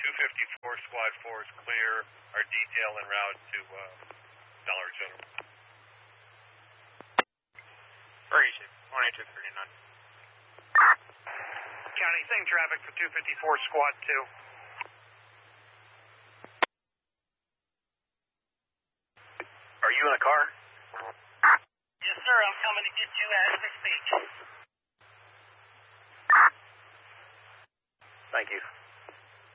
254 Squad 4 is clear. Our detail en route to Dollar General. Where are you, 2239? County, same traffic for 254 Squad 2. Are you in a car? Yes, sir. I'm coming to get you as we speak.